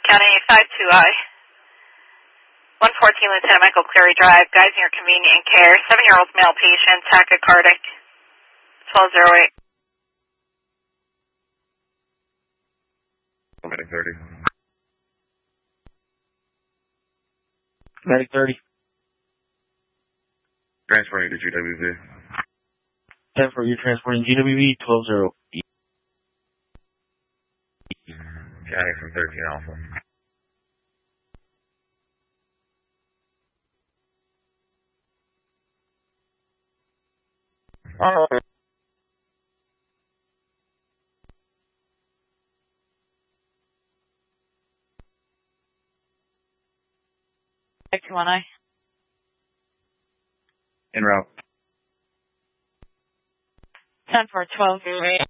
County 52I. 114 Lieutenant Michael Cleary Drive, guys in your convenient care. 7-year-old male patient, tachycardic. 1208. Medic 30. Medic 30. Transferring to GWV. 10 for you transporting GWV 12-0. County from 13 Alpha. Oh. X1I. En route. 10 for 1208.